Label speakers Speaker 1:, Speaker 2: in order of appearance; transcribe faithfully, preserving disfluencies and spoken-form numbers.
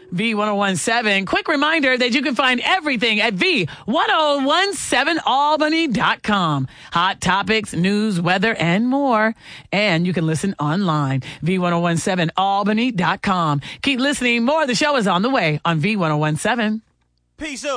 Speaker 1: V ten seventeen. Quick reminder that you can find everything at V ten seventeen Albany dot com. Hot topics, news, weather, and more. And you can listen online. V ten seventeen Albany dot com. Keep listening. More of the show is on the way on V ten seventeen.
Speaker 2: Peace out.